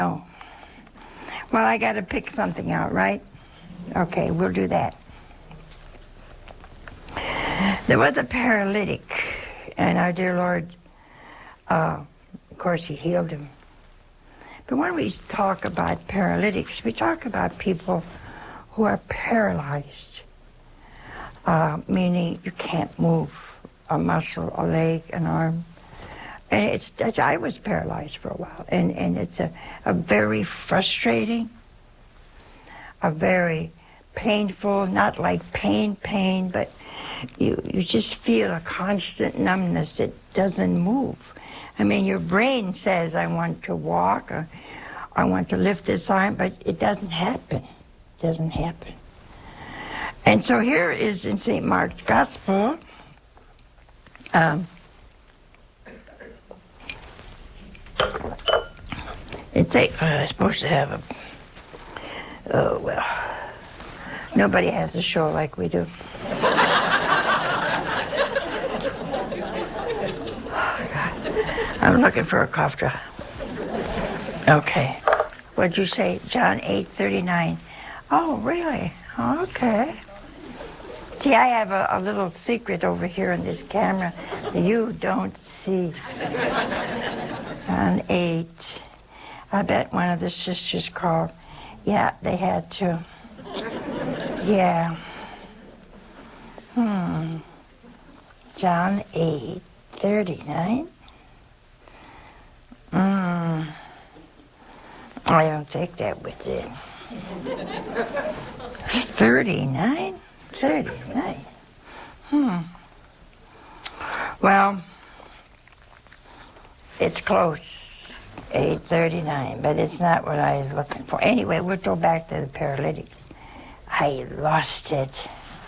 Oh. Well, I got to pick something out, right? Okay, we'll do that. There was a paralytic, and our dear Lord, of course, he healed him. But when we talk about paralytics, we talk about people who are paralyzed, meaning you can't move a muscle, a leg, an arm. And I was paralyzed for a while, and it's a very frustrating, a very painful, not like pain, but you just feel a constant numbness. It doesn't move. I mean, your brain says, I want to walk, or I want to lift this arm, but it doesn't happen. It doesn't happen. And so here is in St. Mark's Gospel, it's supposed to have a, oh, well, nobody has a show like we do. Oh, God. I'm looking for a cough drop. Okay. What'd you say? John 8:39. Oh, really? Okay. See, I have a little secret over here in this camera that you don't see. John 8. I bet one of the sisters called. Yeah, they had to. Yeah. John 8:39. I don't think that was it. 39? 39. Well, it's close. 8:39, but it's not what I was looking for. Anyway, we'll go back to the paralytics. I lost it.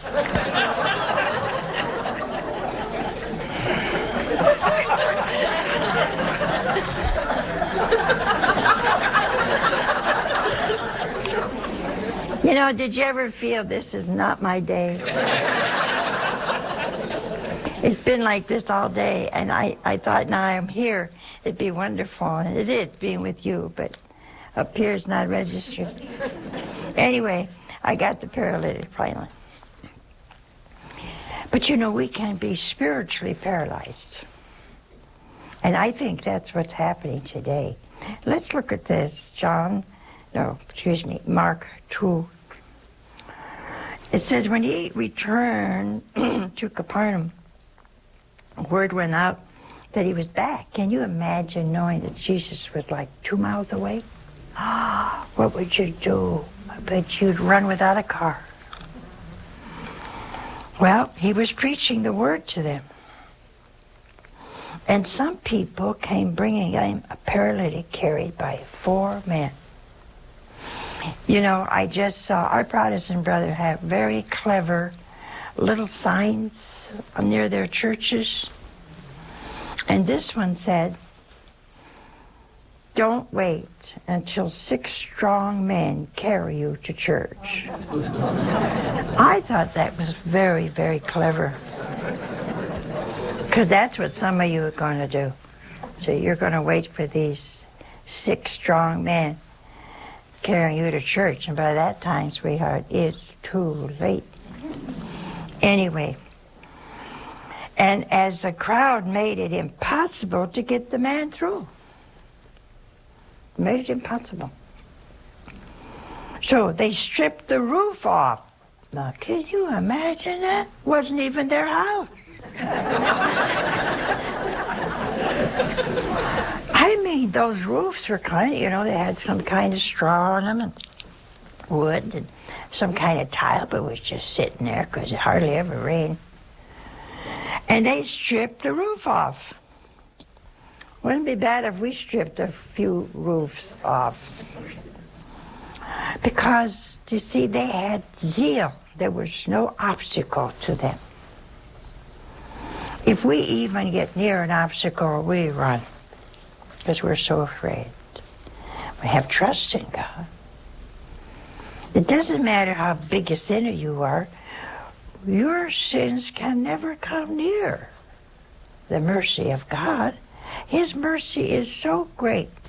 You know, did you ever feel this is not my day? It's been like this all day, and I thought now I'm here, it'd be wonderful, and it is being with you, but up here is not registered. Anyway, I got the paralytic finally. But you know, we can be spiritually paralyzed. And I think that's what's happening today. Let's look at this, Mark 2. It says, when he returned to Capernaum, word went out that he was back. Can you imagine knowing that Jesus was like 2 miles away? What would you do? I bet you'd run without a car. Well, he was preaching the word to them. And some people came bringing him a paralytic carried by 4 men. You know, I just saw our Protestant brother have very clever little signs near their churches. And this one said, don't wait until 6 strong men carry you to church. I thought that was very, very clever. Because that's what some of you are going to do. So you're going to wait for these 6 strong men carrying you to church. And by that time, sweetheart, it's too late. Anyway, and as the crowd made it impossible to get the man through. Made it impossible. So they stripped the roof off. Now, can you imagine that? Wasn't even their house. I mean, those roofs were kind of, you know, they had some kind of straw on them and wood and some kind of tile, but it was just sitting there because it hardly ever rained. And they stripped the roof off. Wouldn't it be bad if we stripped a few roofs off? Because, you see, they had zeal. There was no obstacle to them. If we even get near an obstacle, we run. Because we're so afraid. We have trust in God. It doesn't matter how big a sinner you are, your sins can never come near the mercy of God. His mercy is so great